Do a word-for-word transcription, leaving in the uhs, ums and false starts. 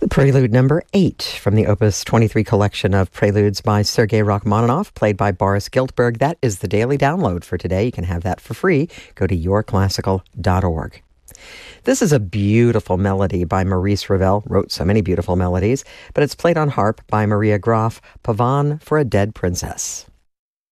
Prelude number eight from the Opus twenty-three collection of preludes by Sergei Rachmaninoff, played by Boris Giltberg. That is the daily download for today. You can have that for free. Go to your classical dot org. This is a beautiful melody by Maurice Ravel, wrote so many beautiful melodies, but it's played on harp by Maria Graf, Pavane for a Dead Princess.